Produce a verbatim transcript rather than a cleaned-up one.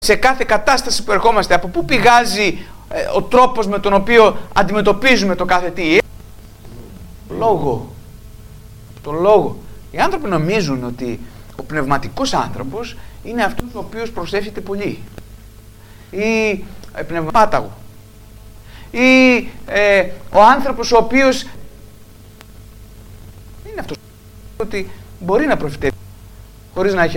σε κάθε κατάσταση που ερχόμαστε, από πού πηγάζει ε, ο τρόπος με τον οποίο αντιμετωπίζουμε το κάθε τι. Το λόγο. Το λόγο. Οι άνθρωποι νομίζουν ότι ο πνευματικός άνθρωπος είναι αυτός ο οποίος προσεύχεται πολύ. Ή ε, πνευμάταγο. Ή ε, ο άνθρωπος ο οποίος είναι αυτός ότι μπορεί να προφητεύει χωρίς να έχει